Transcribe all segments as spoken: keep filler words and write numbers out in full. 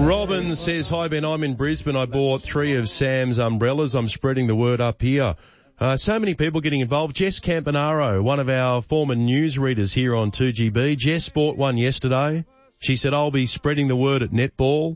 Robin says, hi Ben, I'm in Brisbane. I bought three of Sam's umbrellas. I'm spreading the word up here. Uh, so many people getting involved. Jess Campanaro, one of our former newsreaders here on two G B. Jess bought one yesterday. She said, I'll be spreading the word at netball.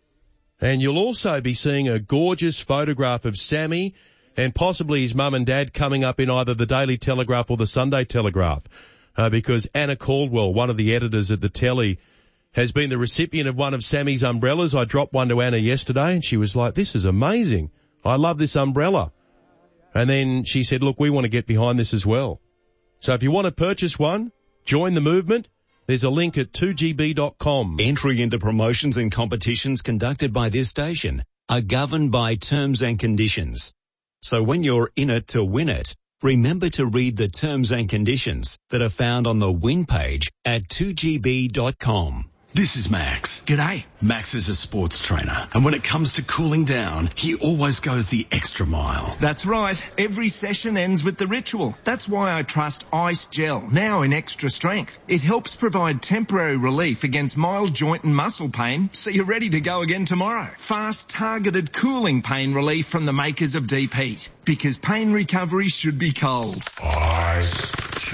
And you'll also be seeing a gorgeous photograph of Sammy and possibly his mum and dad coming up in either the Daily Telegraph or the Sunday Telegraph. Uh, because Anna Caldwell, one of the editors at the Telly, has been the recipient of one of Sammy's umbrellas. I dropped one to Anna yesterday and she was like, this is amazing. I love this umbrella. And then she said, look, we want to get behind this as well. So if you want to purchase one, join the movement. There's a link at two G B dot com. Entry into promotions and competitions conducted by this station are governed by terms and conditions. So when you're in it to win it, remember to read the terms and conditions that are found on the win page at two G B dot com. This is Max. G'day. Max is a sports trainer, and when it comes to cooling down, he always goes the extra mile. That's right. Every session ends with the ritual. That's why I trust Ice Gel, now in extra strength. It helps provide temporary relief against mild joint and muscle pain, so you're ready to go again tomorrow. Fast, targeted cooling pain relief from the makers of Deep Heat, because pain recovery should be cold. Ice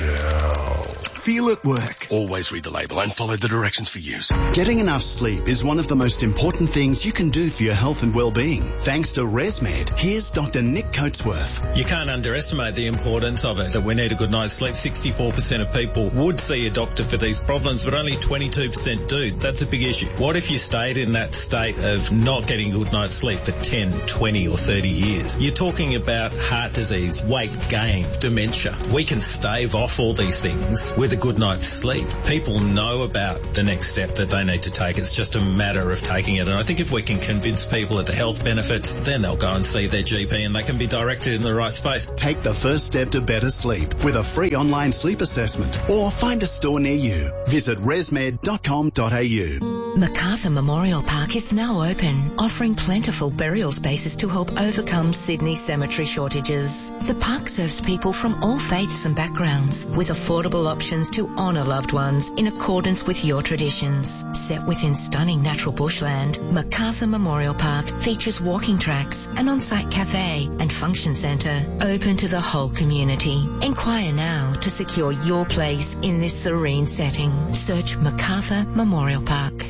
Gel. Feel it work. Always read the label and follow the directions for use. Getting enough sleep is one of the most important things you can do for your health and well-being. Thanks to ResMed, here's Doctor Nick Coatsworth. You can't underestimate the importance of it. So we need a good night's sleep. sixty-four percent of people would see a doctor for these problems, but only twenty-two percent do. That's a big issue. What if you stayed in that state of not getting a good night's sleep for ten, twenty or thirty years? You're talking about heart disease, weight gain, dementia. We can stave off all these things with a good night's sleep. People know about the next step that they need to take. It's just a matter of taking it. And I think if we can convince people of the health benefits, then they'll go and see their G P and they can be directed in the right space. Take the first step to better sleep with a free online sleep assessment or find a store near you. Visit resmed dot com dot a u. Macarthur Memorial Park is now open, offering plentiful burial spaces to help overcome Sydney's cemetery shortages. The park serves people from all faiths and backgrounds with affordable options to honour loved ones in accordance with your traditions. Set within stunning natural bushland, Macarthur Memorial Park features walking tracks, an on-site cafe and function centre open to the whole community. Inquire now to secure your place in this serene setting. Search Macarthur Memorial Park.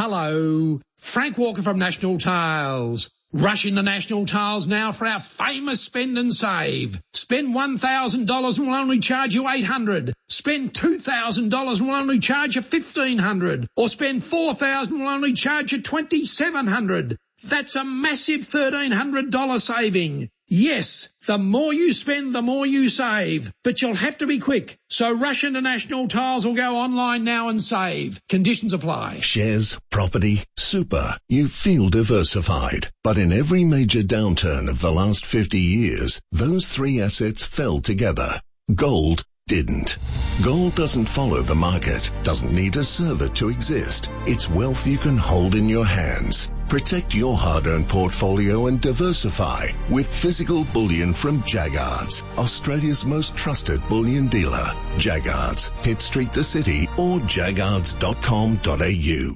Hello, Frank Walker from National Tiles. Rush into National Tiles now for our famous spend and save. Spend one thousand dollars and we'll only charge you eight hundred dollars. Spend two thousand dollars and we'll only charge you fifteen hundred dollars. Or spend four thousand dollars and we'll only charge you twenty-seven hundred dollars. That's a massive thirteen hundred dollars saving. Yes, the more you spend, the more you save. But you'll have to be quick. So rush into National Tiles or go online now and save. Conditions apply. Shares, property, super. You feel diversified. But in every major downturn of the last fifty years, those three assets fell together. Gold didn't. Gold doesn't follow the market, doesn't need a server to exist. It's wealth you can hold in your hands. Protect your hard-earned portfolio and diversify with physical bullion from Jaggards, Australia's most trusted bullion dealer. Jaggards, Pitt Street, the city, or jaggards dot com dot a u.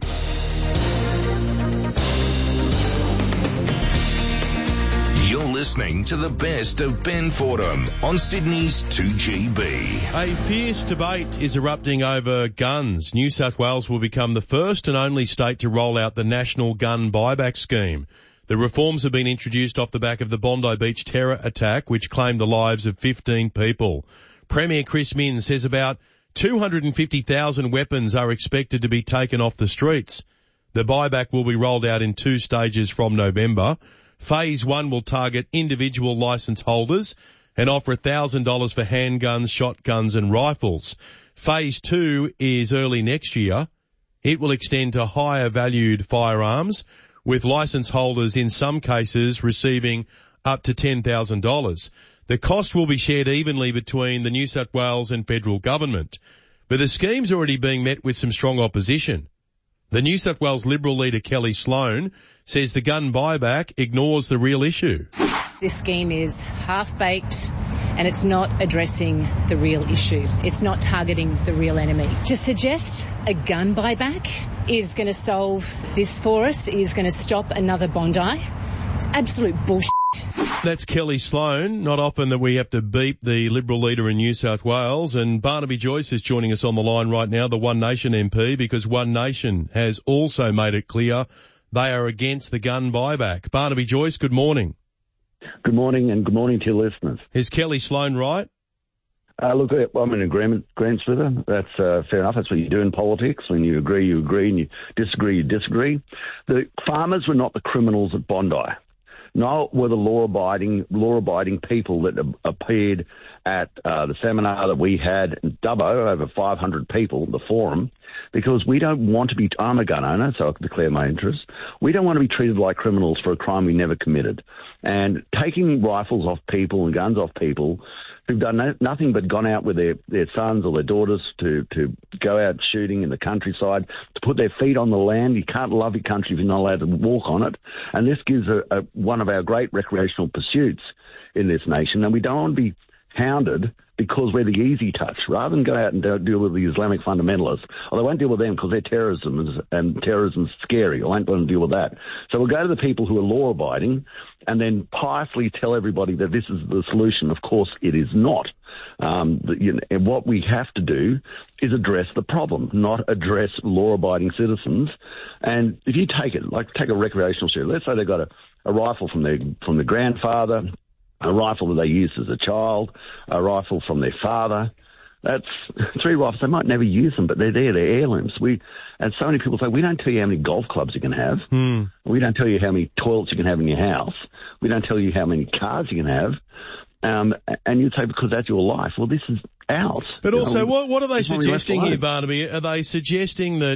You're listening to the best of Ben Fordham on Sydney's two G B. A fierce debate is erupting over guns. New South Wales will become the first and only state to roll out the National Gun Buyback Scheme. The reforms have been introduced off the back of the Bondi Beach terror attack, which claimed the lives of fifteen people. Premier Chris Minns says about two hundred fifty thousand weapons are expected to be taken off the streets. The buyback will be rolled out in two stages from November. Phase one will target individual licence holders and offer one thousand dollars for handguns, shotguns and rifles. Phase two is early next year. It will extend to higher valued firearms, with licence holders in some cases receiving up to ten thousand dollars. The cost will be shared evenly between the New South Wales and federal government. But the scheme's already being met with some strong opposition. The New South Wales Liberal leader Kelly Sloan says the gun buyback ignores the real issue. This scheme is half-baked and it's not addressing the real issue. It's not targeting the real enemy. To suggest a gun buyback is going to solve this for us, is going to stop another Bondi, it's absolute bullshit. That's Kelly Sloan. Not often that we have to beep the Liberal leader in New South Wales. And Barnaby Joyce is joining us on the line right now, the One Nation M P, because One Nation has also made it clear they are against the gun buyback. Barnaby Joyce, good morning. Good morning, and good morning to your listeners. Is Kelly Sloan right? Uh, look, I'm in agreement, agreement with her. That's uh, fair enough. That's what you do in politics. When you agree, you agree, and you disagree, you disagree. The farmers were not the criminals at Bondi. No, were the law-abiding, law-abiding people that appeared at uh, the seminar that we had in Dubbo, over five hundred people, the forum, because we don't want to be, I'm a gun owner, so I can declare my interest. We don't want to be treated like criminals for a crime we never committed. And taking rifles off people and guns off people who've done no, nothing but gone out with their, their sons or their daughters to, to go out shooting in the countryside, to put their feet on the land. You can't love your country if you're not allowed to walk on it. And this gives a, a, one of our great recreational pursuits in this nation. And we don't want to be hounded because we're the easy touch, rather than go out and deal with the Islamic fundamentalists. Well, I won't deal with them because they're terrorism, and terrorism's scary. I won't want to deal with that. So we'll go to the people who are law-abiding and then piously tell everybody that this is the solution. Of course, it is not. Um, the, you know, and what we have to do is address the problem, not address law-abiding citizens. And if you take it, like take a recreational shooter, let's say they've got a, a rifle from their from their grandfather, a rifle that they used as a child, a rifle from their father. That's three rifles. They might never use them, but they're there. They're heirlooms. We, and so many people say, we don't tell you how many golf clubs you can have. Hmm. We don't tell you how many toilets you can have in your house. We don't tell you how many cars you can have. Um, and you'd say, because that's your life. Well, this is ours. But you also, know, what, what are they suggesting here, alone. Barnaby? Are they suggesting that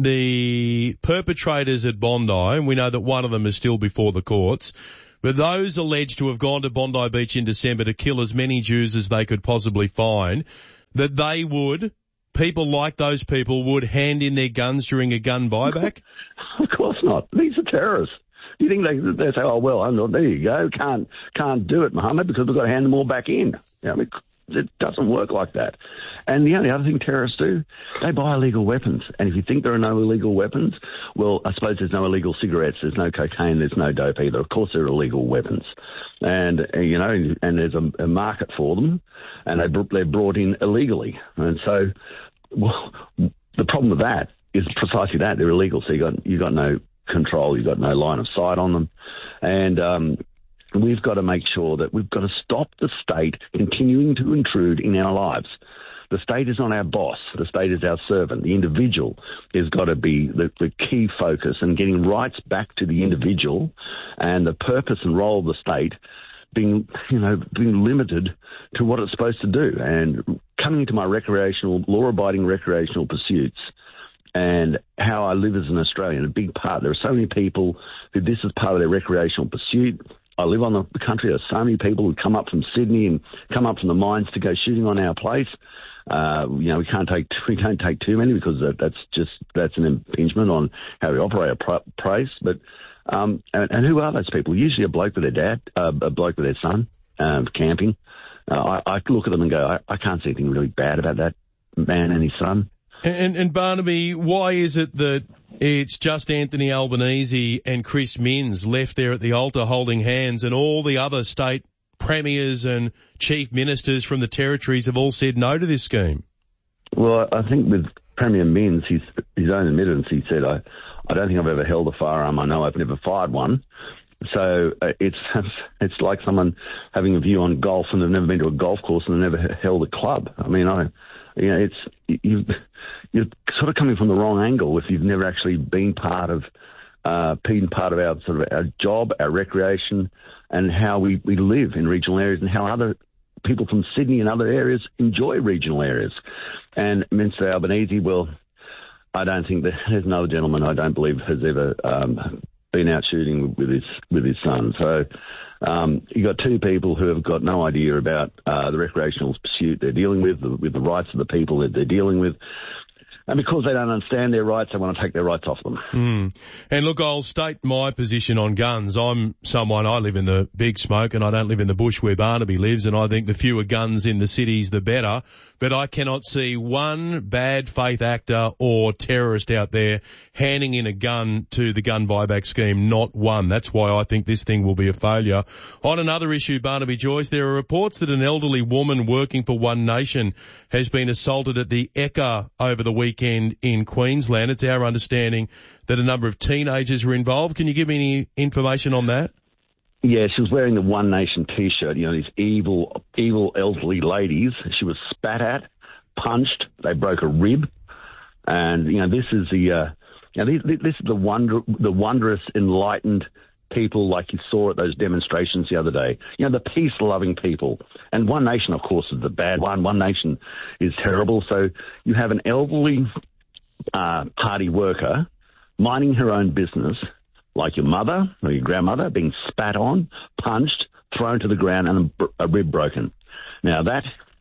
the perpetrators at Bondi, and we know that one of them is still before the courts, but those alleged to have gone to Bondi Beach in December to kill as many Jews as they could possibly find, that they would, people like those people would hand in their guns during a gun buyback? Of course not. These are terrorists. You think they, they say, oh, well, I'm not, there you go, can't can't do it, Mohammed, because we've got to hand them all back in. You know, I mean, it doesn't work like that. And the only other thing terrorists do, they buy illegal weapons. And if you think there are no illegal weapons, well, I suppose there's no illegal cigarettes, there's no cocaine, there's no dope either. Of course there are illegal weapons. And, uh, you know, and there's a, a market for them, and they, they're brought in illegally. And so, well, the problem with that is precisely that. They're illegal, so you got you got no control, you've got no line of sight on them. And um, we've got to make sure that we've got to stop the state continuing to intrude in our lives. The state is not our boss. The state is our servant. The individual has got to be the, the key focus, and getting rights back to the individual, and the purpose and role of the state being, you know, being limited to what it's supposed to do. And coming into my recreational, law-abiding recreational pursuits, and how I live as an Australian, a big part. There are so many people who this is part of their recreational pursuit. I live on the country. There are so many people who come up from Sydney and come up from the mines to go shooting on our place. Uh, you know, we can't take we can't take too many because that, that's just that's an impingement on how we operate our price. But um, and, and who are those people? Usually a bloke with their dad, uh, a bloke with their son, um, camping. Uh, I, I look at them and go, I, I can't see anything really bad about that man and his son. And, and Barnaby, why is it that it's just Anthony Albanese and Chris Minns left there at the altar holding hands, and all the other state premiers and chief ministers from the territories have all said no to this scheme? Well, I think with Premier Minns, his, his own admittance, he said, I, I don't think I've ever held a firearm. I know I've never fired one. So uh, it's it's like someone having a view on golf and they've never been to a golf course and they've never held a club. I mean, I, you know, it's you, you're sort of coming from the wrong angle if you've never actually been part of, uh, been part of our sort of our job, our recreation, and how we, we live in regional areas, and how other people from Sydney and other areas enjoy regional areas. And Minister Albanese, well, I don't think that there's another gentleman I don't believe has ever um, been out shooting with his with his son. So um, you got two people who have got no idea about uh, the recreational pursuit they're dealing with, with the rights of the people that they're dealing with. And because they don't understand their rights, they want to take their rights off them. Mm. And look, I'll state my position on guns. I'm someone, I live in the big smoke and I don't live in the bush where Barnaby lives, and I think the fewer guns in the cities, the better. But I cannot see one bad faith actor or terrorist out there handing in a gun to the gun buyback scheme. Not one. That's why I think this thing will be a failure. On another issue, Barnaby Joyce, there are reports that an elderly woman working for One Nation has been assaulted at the Ekka over the weekend in Queensland. It's our understanding that a number of teenagers were involved. Can you give me any information on that? Yeah, she was wearing the One Nation T-shirt. You know, these evil, evil elderly ladies. She was spat at, punched. They broke a rib, and you know, this is the, uh, you know, this, this is the wonder, the wondrous, enlightened people like you saw at those demonstrations the other day. You know, the peace-loving people. And One Nation, of course, is the bad one. One Nation is terrible. So you have an elderly uh, party worker minding her own business, like your mother or your grandmother, being spat on, punched, thrown to the ground, and a rib broken. Now, that,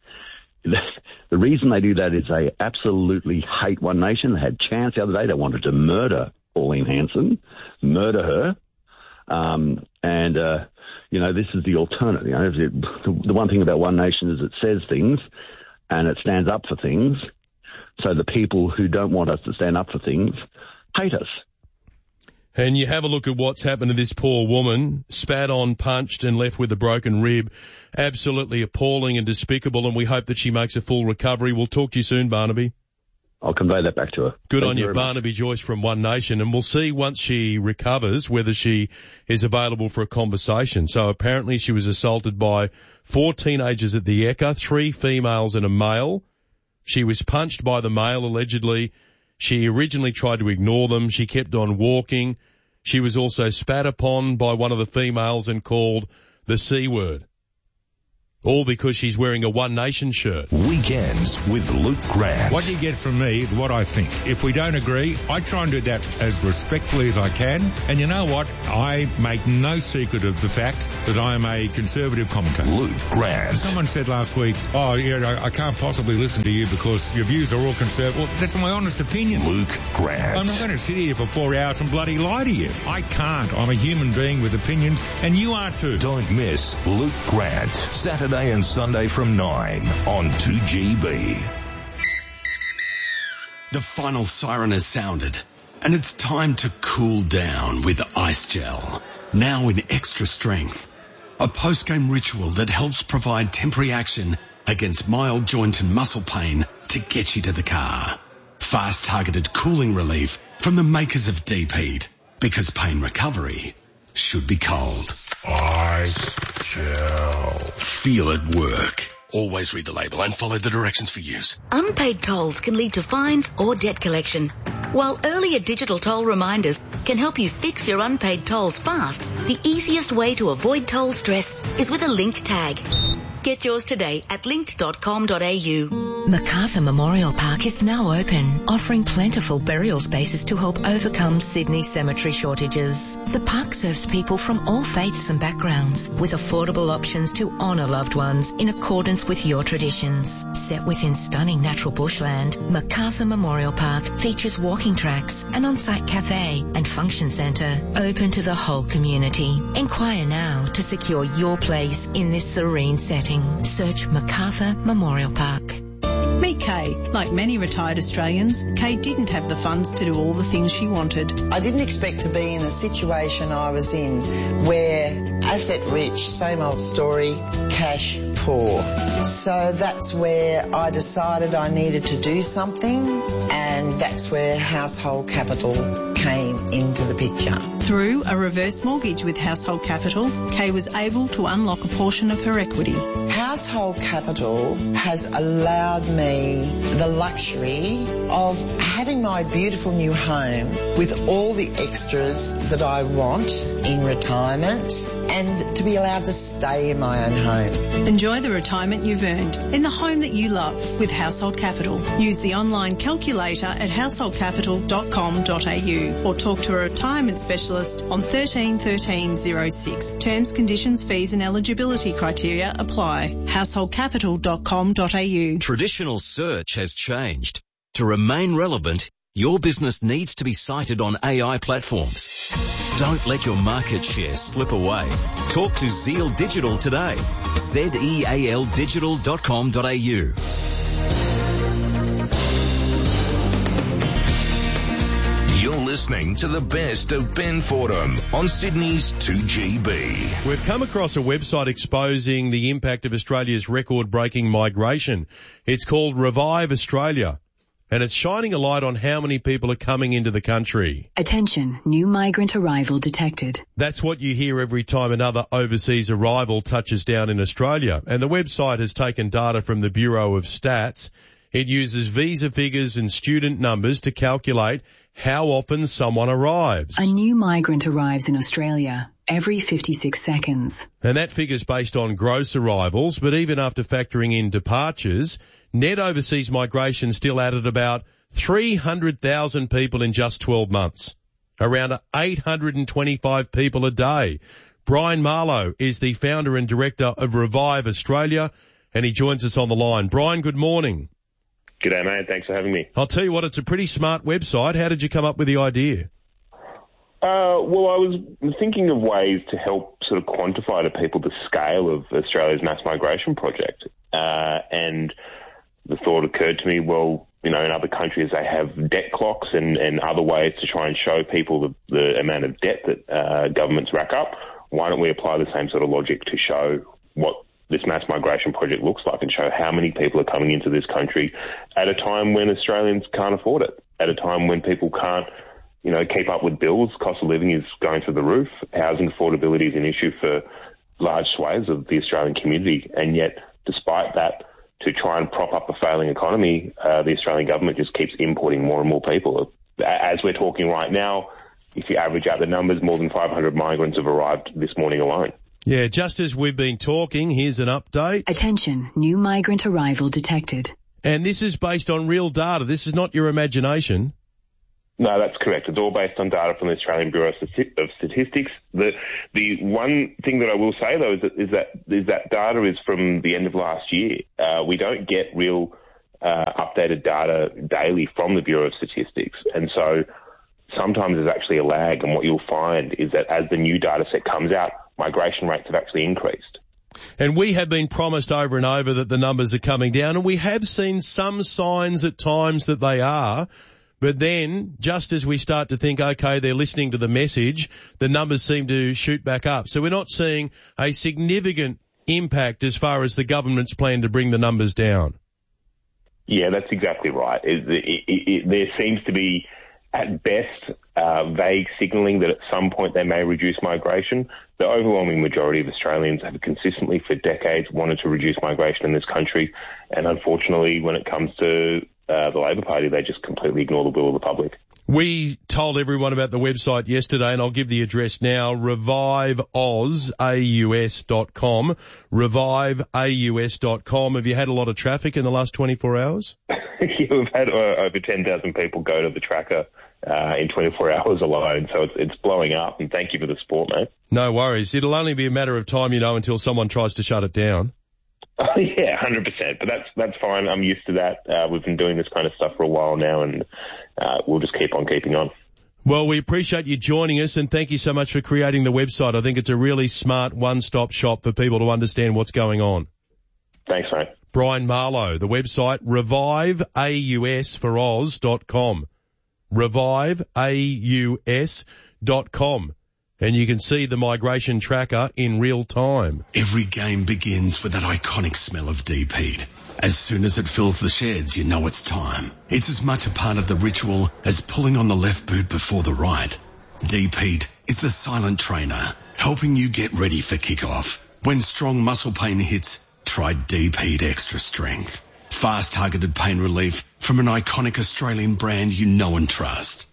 the reason they do that is they absolutely hate One Nation. They had a chance the other day. They wanted to murder Pauline Hanson, murder her. Um, and, uh, you know, this is the alternative. You know, the, the one thing about One Nation is it says things and it stands up for things. So the people who don't want us to stand up for things hate us. And you have a look at what's happened to this poor woman, spat on, punched and left with a broken rib. Absolutely appalling and despicable, and we hope that she makes a full recovery. We'll talk to you soon, Barnaby. I'll convey that back to her. Good Thank on you, Barnaby much. Joyce from One Nation. And we'll see once she recovers whether she is available for a conversation. So apparently she was assaulted by four teenagers at the Ekka, three females and a male. She was punched by the male, allegedly. She originally tried to ignore them. She kept on walking. She was also spat upon by one of the females and called the C word. All because she's wearing a One Nation shirt. Weekends with Luke Grant. What you get from me is what I think. If we don't agree, I try and do that as respectfully as I can. And you know what? I make no secret of the fact that I am a conservative commentator. Luke Grant. Someone said last week, oh, yeah, I can't possibly listen to you because your views are all conservative. Well, that's my honest opinion. Luke Grant. I'm not going to sit here for four hours and bloody lie to you. I can't. I'm a human being with opinions, and you are too. Don't miss Luke Grant. Saturday and Sunday from nine on two G B. The final siren has sounded, and it's time to cool down with Ice Gel. Now in extra strength. A post-game ritual that helps provide temporary action against mild joint and muscle pain to get you to the car. Fast targeted cooling relief from the makers of Deep Heat, because pain recovery should be cold. Ice Gel. Feel it work. Always read the label and follow the directions for use. Unpaid tolls can lead to fines or debt collection. While earlier digital toll reminders can help you fix your unpaid tolls fast, the easiest way to avoid toll stress is with a linked tag. Get yours today at linked dot com dot a u. Macarthur Memorial Park is now open, offering plentiful burial spaces to help overcome Sydney cemetery shortages. The park serves people from all faiths and backgrounds, with affordable options to honour loved ones in accordance with your traditions. Set within stunning natural bushland, Macarthur Memorial Park features walking tracks, an on-site cafe and function centre open to the whole community. Inquire now to secure your place in this serene setting. Search Macarthur Memorial Park. Meet Kay. Like many retired Australians, Kay didn't have the funds to do all the things she wanted. I didn't expect to be in the situation I was in, where asset rich, same old story, cash poor. So that's where I decided I needed to do something, and that's where Household Capital came into the picture. Through a reverse mortgage with Household Capital, Kay was able to unlock a portion of her equity. Household Capital has allowed me the luxury of having my beautiful new home with all the extras that I want in retirement, and to be allowed to stay in my own home. Enjoy the retirement you've earned in the home that you love with Household Capital. Use the online calculator at household capital dot com dot a u or talk to a retirement specialist on thirteen thirteen oh six. Terms, conditions, fees and eligibility criteria apply. household capital dot com dot a u. Traditional search has changed. To remain relevant, your business needs to be cited on A I platforms. Don't let your market share slip away. Talk to Zeal Digital today. Z E A L digital dot com dot a u. You're listening to the best of Ben Fordham on Sydney's two G B. We've come across a website exposing the impact of Australia's record-breaking migration. It's called Revive Australia, and it's shining a light on how many people are coming into the country. Attention, new migrant arrival detected. That's what you hear every time another overseas arrival touches down in Australia. And the website has taken data from the Bureau of Stats. It uses visa figures and student numbers to calculate how often someone arrives. A new migrant arrives in Australia every fifty-six seconds. And that figure's based on gross arrivals, but even after factoring in departures, net overseas migration still added about three hundred thousand people in just twelve months. Around eight hundred twenty-five people a day. Brian Marlow is the founder and director of Revive Australia, and he joins us on the line. Brian, good morning. G'day, mate. Thanks for having me. I'll tell you what, it's a pretty smart website. How did you come up with the idea? Uh, well, I was thinking of ways to help sort of quantify to people the scale of Australia's mass migration project. Uh, and the thought occurred to me, well, you know, in other countries they have debt clocks and, and other ways to try and show people the, the amount of debt that uh, governments rack up. Why don't we apply the same sort of logic to show what this mass migration project looks like and show how many people are coming into this country at a time when Australians can't afford it, at a time when people can't, you know, keep up with bills. Cost of living is going through the roof. Housing affordability is an issue for large swathes of the Australian community. And yet, despite that, to try and prop up a failing economy, uh, the Australian government just keeps importing more and more people. As we're talking right now, if you average out the numbers, more than five hundred migrants have arrived this morning alone. Yeah, just as we've been talking, here's an update. Attention, new migrant arrival detected. And this is based on real data. This is not your imagination. No, that's correct. It's all based on data from the Australian Bureau of Statistics. The the one thing that I will say, though, is that is that, is that data is from the end of last year. Uh, we don't get real uh, updated data daily from the Bureau of Statistics. And so sometimes there's actually a lag, and what you'll find is that as the new data set comes out, migration rates have actually increased. And we have been promised over and over that the numbers are coming down, and we have seen some signs at times that they are. But then, just as we start to think, okay, they're listening to the message, the numbers seem to shoot back up. So we're not seeing a significant impact as far as the government's plan to bring the numbers down. Yeah, that's exactly right. It, it, it, there seems to be, at best, uh, vague signalling that at some point they may reduce migration. The overwhelming majority of Australians have consistently for decades wanted to reduce migration in this country. And unfortunately, when it comes to uh, the Labor Party, they just completely ignore the will of the public. We told everyone about the website yesterday, and I'll give the address now, revive aus dot com, revive aus dot com. Have you had a lot of traffic in the last twenty-four hours? Yeah, we've had uh, over ten thousand people go to the tracker uh, in twenty-four hours alone, so it's, it's blowing up, and thank you for the support, mate. No worries. It'll only be a matter of time, you know, until someone tries to shut it down. Oh, yeah, one hundred percent, but that's that's fine. I'm used to that. Uh, we've been doing this kind of stuff for a while now, and uh, we'll just keep on keeping on. Well, we appreciate you joining us, and thank you so much for creating the website. I think it's a really smart one-stop shop for people to understand what's going on. Thanks, mate. Brian Marlow, the website, revive aus for oz dot com. revive aus dot com. And you can see the migration tracker in real time. Every game begins with that iconic smell of deep-heat. As soon as it fills the sheds, you know it's time. It's as much a part of the ritual as pulling on the left boot before the right. Deep-heat is the silent trainer, helping you get ready for kickoff. When strong muscle pain hits, try Deep-Heat Extra Strength. Fast targeted pain relief from an iconic Australian brand you know and trust.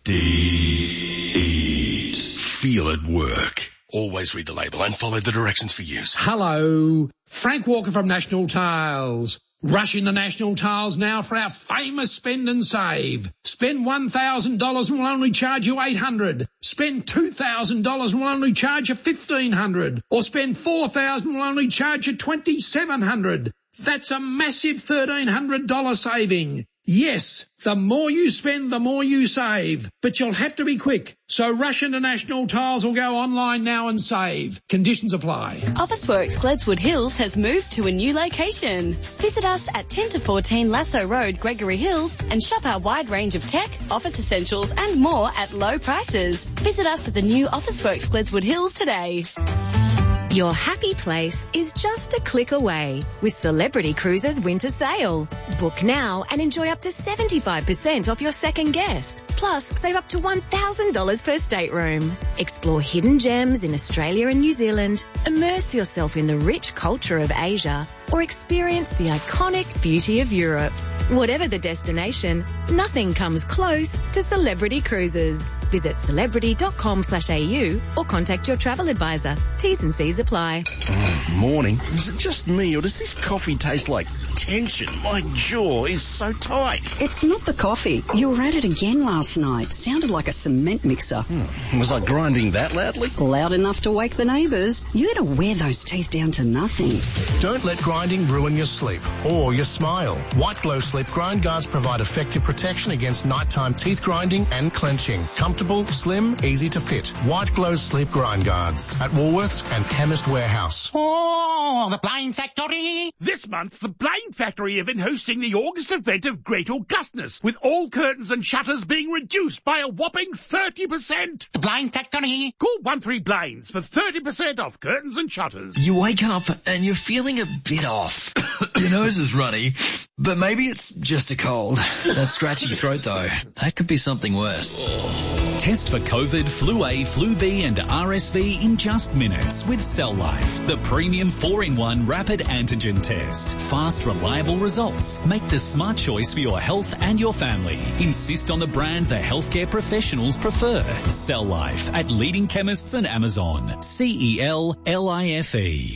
Deep-Heat. Feel it work. Always read the label and follow the directions for use. Hello, Frank Walker from National Tiles. Rush into National Tiles now for our famous spend and save. Spend one thousand dollars and we'll only charge you eight hundred dollars. Spend two thousand dollars and we'll only charge you fifteen hundred dollars. Or spend four thousand dollars and we'll only charge you twenty-seven hundred dollars. That's a massive thirteen hundred dollars saving. Yes, the more you spend, the more you save. But you'll have to be quick. So rush into National Tiles or go online now and save. Conditions apply. Officeworks Gledswood Hills has moved to a new location. Visit us at ten to fourteen Lasso Road, Gregory Hills, and shop our wide range of tech, office essentials and more at low prices. Visit us at the new Officeworks Gledswood Hills today. Your happy place is just a click away with Celebrity Cruises Winter Sale. Book now and enjoy up to seventy-five percent off your second guest. Plus, save up to one thousand dollars per stateroom. Explore hidden gems in Australia and New Zealand, immerse yourself in the rich culture of Asia, or experience the iconic beauty of Europe. Whatever the destination, nothing comes close to Celebrity Cruises. Visit celebrity.com slash AU or contact your travel advisor. T's and C's apply. Oh, morning. Is it just me or does this coffee taste like tension? My jaw is so tight. It's not the coffee. You were at it again last night. Sounded like a cement mixer. Hmm. Was I grinding that loudly? Loud enough to wake the neighbours. You gotta wear those teeth down to nothing. Don't let grinding ruin your sleep or your smile. White Glow Sleep Grind Guards provide effective protection against nighttime teeth grinding and clenching. Comfortable, slim, easy to fit. White Glow Sleep Grind Guards at Woolworths and Chemist Warehouse. Oh, the Blind Factory! This month, the Blind Factory have been hosting the August event of Great Augustness, with all curtains and shutters being reduced by a whopping thirty percent. The Blind Factory! Call one three blinds for thirty percent off curtains and shutters. You wake up and you're feeling a bit off. Your nose is runny, but maybe it's just a cold. That scratchy throat, though, that could be something worse. Test for COVID, Flu A, Flu B and R S V in just minutes with Cell Life, the premium four in one rapid antigen test. Fast, reliable results. Make the smart choice for your health and your family. Insist on the brand the healthcare professionals prefer. Cell Life at leading chemists and Amazon. C E L L I F E.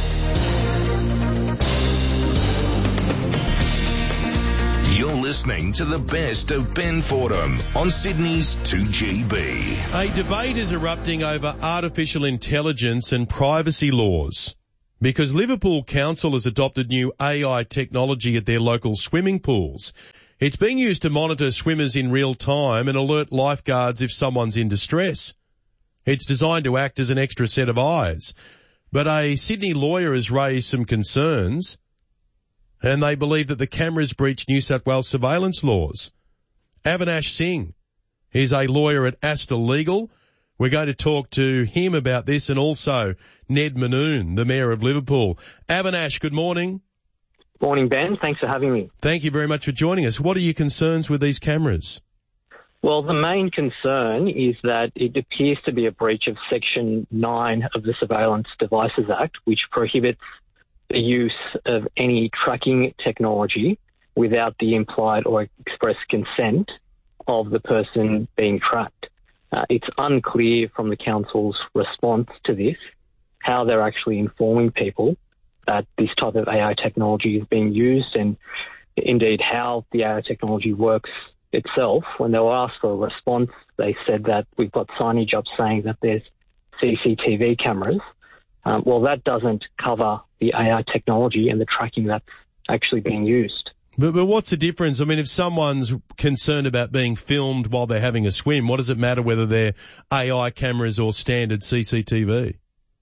You're listening to the best of Ben Fordham on Sydney's two G B. A debate is erupting over artificial intelligence and privacy laws because Liverpool Council has adopted new A I technology at their local swimming pools. It's being used to monitor swimmers in real time and alert lifeguards if someone's in distress. It's designed to act as an extra set of eyes. But a Sydney lawyer has raised some concerns, and they believe that the cameras breach New South Wales surveillance laws. Avinash Singh is a lawyer at Astor Legal. We're going to talk to him about this, and also Ned Manoon, the Mayor of Liverpool. Avinash, good morning. Morning, Ben. Thanks for having me. Thank you very much for joining us. What are your concerns with these cameras? Well, the main concern is that it appears to be a breach of Section nine of the Surveillance Devices Act, which prohibits the use of any tracking technology without the implied or express consent of the person being tracked. Uh, it's unclear from the council's response to this how they're actually informing people that this type of A I technology is being used, and indeed how the A I technology works itself. When they were asked for a response, they said that we've got signage up saying that there's C C T V cameras. Um, well, that doesn't cover the A I technology and the tracking that's actually being used. But, but what's the difference? I mean, if someone's concerned about being filmed while they're having a swim, what does it matter whether they're A I cameras or standard C C T V?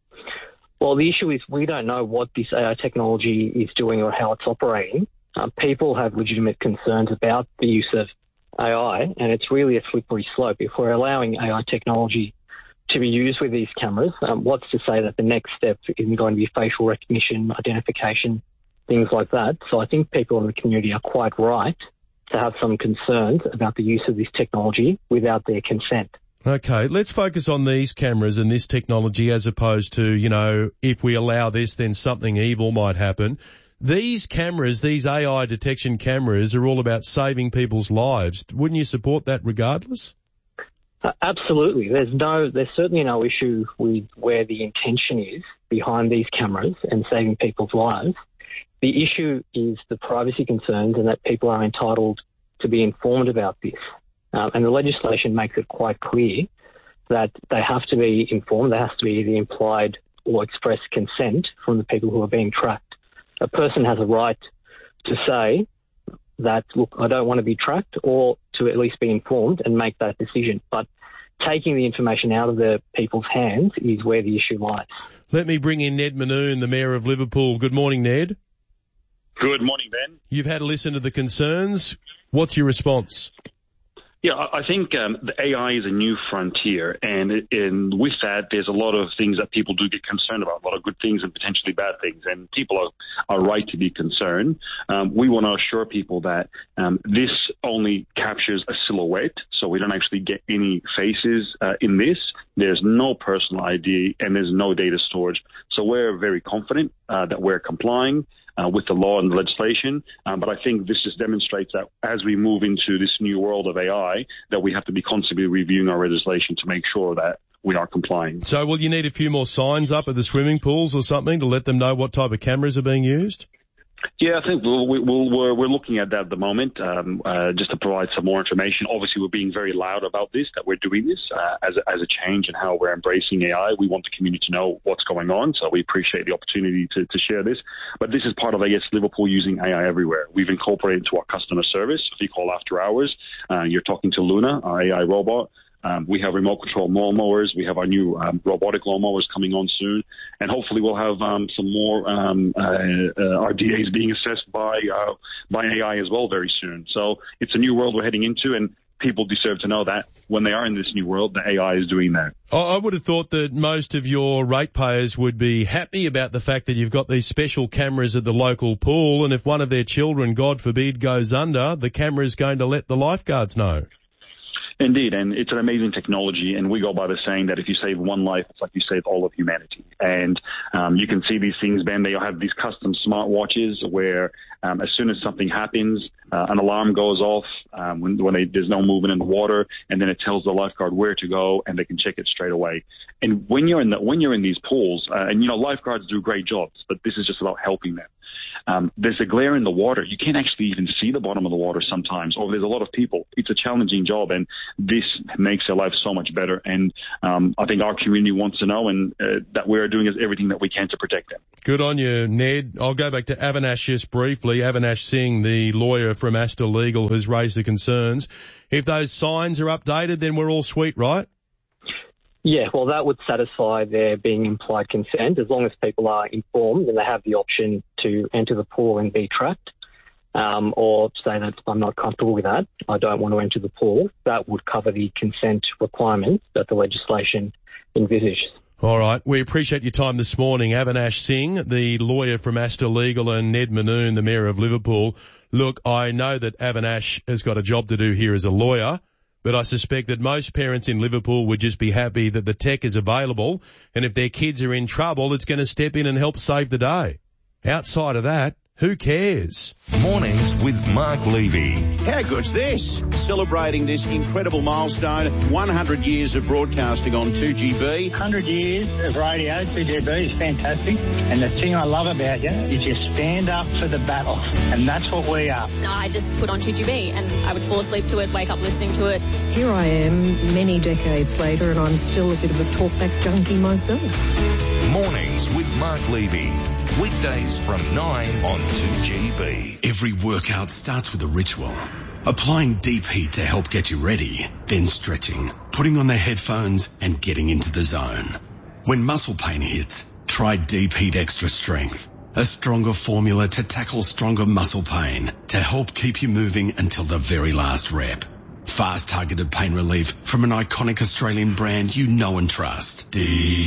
Well, the issue is we don't know what this A I technology is doing or how it's operating. Uh, people have legitimate concerns about the use of A I, and it's really a slippery slope. If we're allowing A I technology to be used with these cameras, um, what's to say that the next step isn't going to be facial recognition, identification, things like that? So I think people in the community are quite right to have some concerns about the use of this technology without their consent. Okay, let's focus on these cameras and this technology as opposed to, you know, if we allow this, then something evil might happen. These cameras, these A I detection cameras, are all about saving people's lives. Wouldn't you support that regardless? Uh, absolutely. There's no, there's certainly no issue with where the intention is behind these cameras and saving people's lives. The issue is the privacy concerns and that people are entitled to be informed about this. Uh, and the legislation makes it quite clear that they have to be informed. There has to be the implied or express consent from the people who are being tracked. A person has a right to say that, look, I don't want to be tracked, or to at least be informed and make that decision. But taking the information out of the people's hands is where the issue lies. Let me bring in Ned Manoon, the Mayor of Liverpool. Good morning, Ned. Good morning, Ben. You've had a listen to the concerns. What's your response? Yeah, I think um, the A I is a new frontier, and, it, and with that, there's a lot of things that people do get concerned about, a lot of good things and potentially bad things, and people are, are right to be concerned. Um, we want to assure people that um, this only captures a silhouette, so we don't actually get any faces uh, in this. There's no personal I D, and there's no data storage. So we're very confident uh, that we're complying Uh, with the law and the legislation. Um, but I think this just demonstrates that as we move into this new world of A I, that we have to be constantly reviewing our legislation to make sure that we are complying. So will you need a few more signs up at the swimming pools or something to let them know what type of cameras are being used? Yeah, I think we'll, we'll, we're, we're looking at that at the moment, um, uh, just to provide some more information. Obviously, we're being very loud about this, that we're doing this uh, as, a, as a change in how we're embracing A I. We want the community to know what's going on, so we appreciate the opportunity to, to share this. But this is part of, I guess, Liverpool using A I everywhere. We've incorporated into our customer service. If you call after hours, uh, you're talking to Luna, our A I robot. Um, we have remote control lawnmowers. We have our new um, robotic lawnmowers coming on soon. And hopefully we'll have um, some more um, uh, uh, R D As being assessed by uh, by A I as well very soon. So it's a new world we're heading into, and people deserve to know that when they are in this new world, the A I is doing that. I would have thought that most of your ratepayers would be happy about the fact that you've got these special cameras at the local pool, and if one of their children, God forbid, goes under, the camera is going to let the lifeguards know. Indeed, and it's an amazing technology, and we go by the saying that if you save one life, it's like you save all of humanity. And um, you can see these things, Ben, they have these custom smartwatches where um, as soon as something happens, uh, an alarm goes off um, when, when they, there's no movement in the water, and then it tells the lifeguard where to go, and they can check it straight away. And when you're in the, when you're in these pools, uh, and you know lifeguards do great jobs, but this is just about helping them. Um, there's a glare in the water. You can't actually even see the bottom of the water sometimes, or there's a lot of people. It's a challenging job, and this makes their life so much better. And um, I think our community wants to know, and uh, that we're doing everything that we can to protect them. Good on you, Ned. I'll go back to Avinash just briefly. Avinash Singh, the lawyer from Astor Legal, has raised the concerns. If those signs are updated, then we're all sweet, right? Yeah, well, that would satisfy their being implied consent. As long as people are informed and they have the option to enter the pool and be tracked, um, or say that I'm not comfortable with that, I don't want to enter the pool, that would cover the consent requirements that the legislation envisages. All right. We appreciate your time this morning. Avinash Singh, the lawyer from Astor Legal, and Ned Manoon, the Mayor of Liverpool. Look, I know that Avinash has got a job to do here as a lawyer, but I suspect that most parents in Liverpool would just be happy that the tech is available, and if their kids are in trouble, it's going to step in and help save the day. Outside of that, who cares? Mornings with Mark Levy. How good's this? Celebrating this incredible milestone, one hundred years of broadcasting on two G B. one hundred years of radio, two G B is fantastic. And the thing I love about you is you stand up for the battle. And that's what we are. I just put on two G B and I would fall asleep to it, wake up listening to it. Here I am many decades later and I'm still a bit of a talkback junkie myself. Mornings with Mark Levy. Weekdays from nine on two G B. Every workout starts with a ritual. Applying deep heat to help get you ready, then stretching, putting on the headphones and getting into the zone. When muscle pain hits, try Deep Heat Extra Strength. A stronger formula to tackle stronger muscle pain to help keep you moving until the very last rep. Fast targeted pain relief from an iconic Australian brand you know and trust. Deep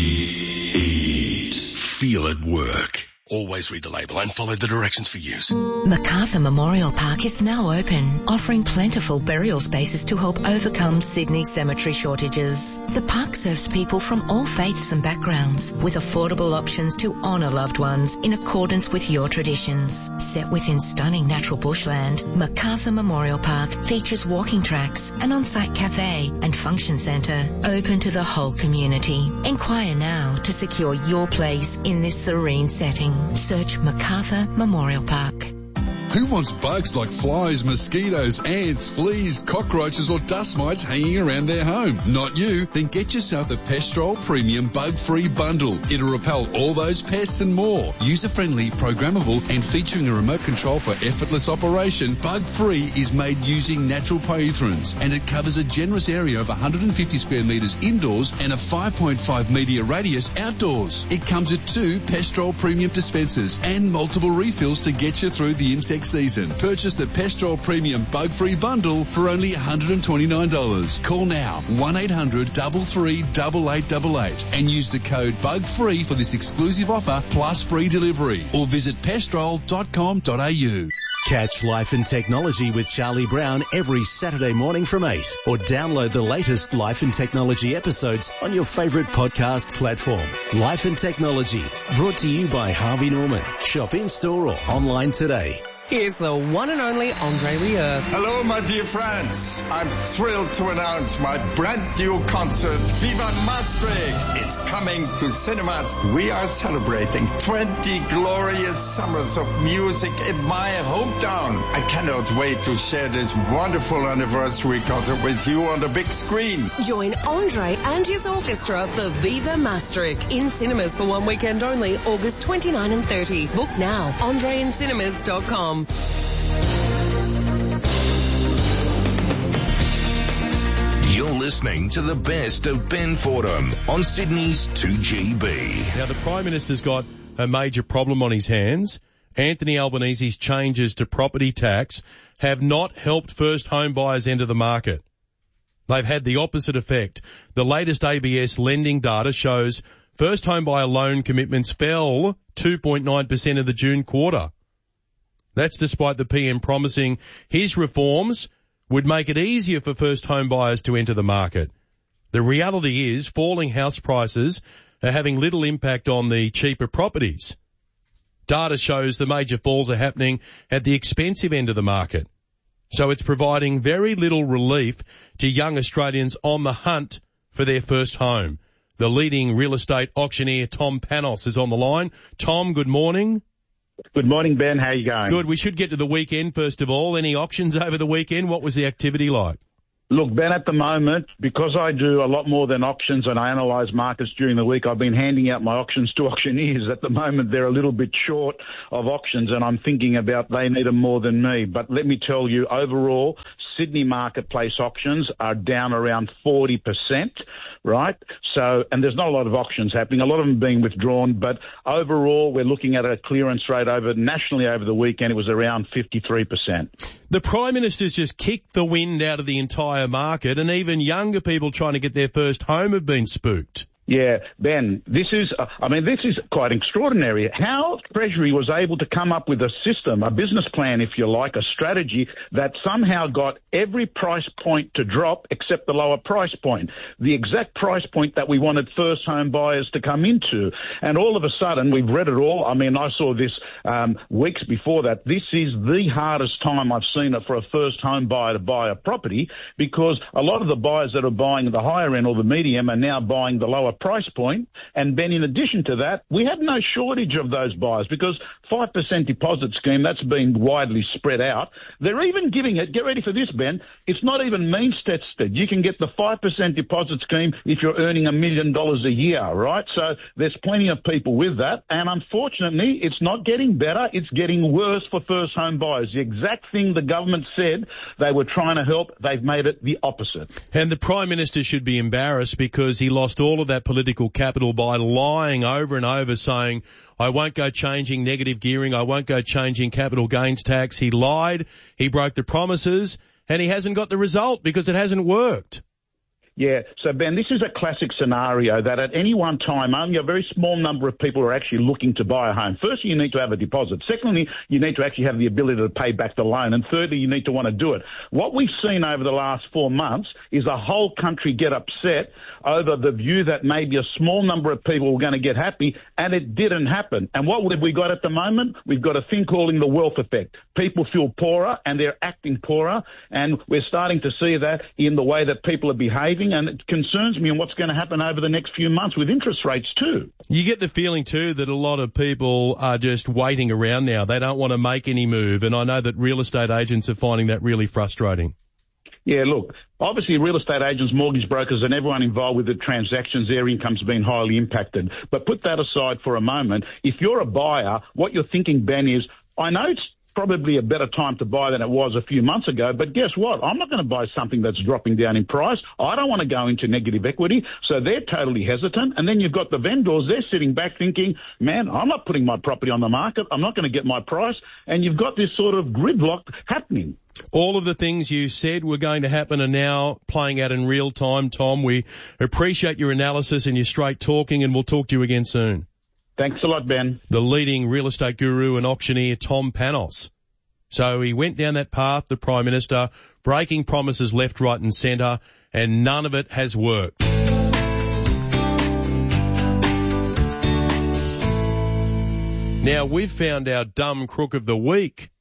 Heat. Feel it work. Always read the label and follow the directions for use. Macarthur Memorial Park is now open, offering plentiful burial spaces to help overcome Sydney cemetery shortages. The park serves people from all faiths and backgrounds, with affordable options to honour loved ones in accordance with your traditions. Set within stunning natural bushland, Macarthur Memorial Park features walking tracks, an on-site cafe and function centre open to the whole community. Inquire now to secure your place in this serene setting. Search Macarthur Memorial Park. Who wants bugs like flies, mosquitoes, ants, fleas, cockroaches or dust mites hanging around their home? Not you. Then get yourself the Pestrol Premium Bug-Free Bundle. It'll repel all those pests and more. User-friendly, programmable and featuring a remote control for effortless operation, Bug-Free is made using natural pyrethrins and it covers a generous area of one hundred fifty square metres indoors and a five point five metre radius outdoors. It comes with two Pestrol Premium dispensers and multiple refills to get you through the insect season. Purchase the Pestrol Premium Bug-Free Bundle for only one hundred twenty-nine dollars. Call now one eight hundred three three eight eight eight eight and use the code BUGFREE for this exclusive offer plus free delivery or visit pestrol dot com dot a u. Catch Life and Technology with Charlie Brown every Saturday morning from eight or download the latest Life and Technology episodes on your favourite podcast platform. Life and Technology, brought to you by Harvey Norman. Shop in-store or online today. Here's the one and only Andre Rieu. Hello, my dear friends. I'm thrilled to announce my brand new concert, Viva Maastricht, is coming to cinemas. We are celebrating twenty glorious summers of music in my hometown. I cannot wait to share this wonderful anniversary concert with you on the big screen. Join Andre and his orchestra for Viva Maastricht in cinemas for one weekend only, August twenty-ninth and thirtieth. Book now, andre in cinemas dot com. You're listening to the best of Ben Fordham on Sydney's two G B. Now, the Prime Minister's got a major problem on his hands. Anthony Albanese's changes to property tax have not helped first home buyers enter the market. They've had the opposite effect. The latest A B S lending data shows first home buyer loan commitments fell two point nine percent in the June quarter. That's despite the P M promising his reforms would make it easier for first home buyers to enter the market. The reality is falling house prices are having little impact on the cheaper properties. Data shows the major falls are happening at the expensive end of the market. So it's providing very little relief to young Australians on the hunt for their first home. The leading real estate auctioneer Tom Panos is on the line. Tom, good morning. Good morning, Ben. How are you going? Good. We should get to the weekend first of all. Any auctions over the weekend? What was the activity like? Look, Ben, at the moment, because I do a lot more than auctions and I analyse markets during the week, I've been handing out my auctions to auctioneers. At the moment, they're a little bit short of auctions and I'm thinking about they need them more than me. But let me tell you, overall, Sydney marketplace auctions are down around forty percent, right? So, and there's not a lot of auctions happening, a lot of them being withdrawn, but overall, we're looking at a clearance rate over nationally over the weekend. It was around fifty-three percent. The Prime Minister's just kicked the wind out of the entire market, and even younger people trying to get their first home have been spooked. Yeah, Ben, this is, uh, I mean, this is quite extraordinary. How Treasury was able to come up with a system, a business plan, if you like, a strategy that somehow got every price point to drop except the lower price point, the exact price point that we wanted first home buyers to come into. And all of a sudden, we've read it all. I mean, I saw this um, weeks before that. This is the hardest time I've seen it for a first home buyer to buy a property because a lot of the buyers that are buying the higher end or the medium are now buying the lower price point. And Ben, in addition to that, we have no shortage of those buyers because five percent deposit scheme, that's been widely spread out. They're even giving it, get ready for this, Ben, it's not even means tested. You can get the five percent deposit scheme if you're earning a million dollars a year, right? So there's plenty of people with that. And unfortunately, it's not getting better. It's getting worse for first home buyers. The exact thing the government said they were trying to help, they've made it the opposite. And the Prime Minister should be embarrassed because he lost all of that political capital by lying over and over saying, I won't go changing negative gearing, I won't go changing capital gains tax. He lied, he broke the promises, and he hasn't got the result because it hasn't worked. Yeah, so Ben, this is a classic scenario that at any one time, only a very small number of people are actually looking to buy a home. Firstly, you need to have a deposit. Secondly, you need to actually have the ability to pay back the loan. And thirdly, you need to want to do it. What we've seen over the last four months is the whole country get upset over the view that maybe a small number of people were going to get happy, and it didn't happen. And what have we got at the moment? We've got a thing called the wealth effect. People feel poorer and they're acting poorer, and we're starting to see that in the way that people are behaving. rising, and it concerns me on what's going to happen over the next few months with interest rates too. You get the feeling too that a lot of people are just waiting around now. They don't want to make any move, and I know that real estate agents are finding that really frustrating. Yeah, look, obviously real estate agents, mortgage brokers and everyone involved with the transactions, their income's been highly impacted. But put that aside for a moment. If you're a buyer, what you're thinking, Ben, is, I know it's probably a better time to buy than it was a few months ago, but guess what? I'm not going to buy something that's dropping down in price. I don't want to go into negative equity, so they're totally hesitant. And then you've got the vendors, they're sitting back thinking, man, I'm not putting my property on the market. I'm not going to get my price. And you've got this sort of gridlock happening. All of the things you said were going to happen are now playing out in real time, Tom. We appreciate your analysis and your straight talking, and we'll talk to you again soon. Thanks a lot, Ben. The leading real estate guru and auctioneer, Tom Panos. So he went down that path, the Prime Minister, breaking promises left, right and centre, and none of it has worked. Now, we've found our dumb crook of the week.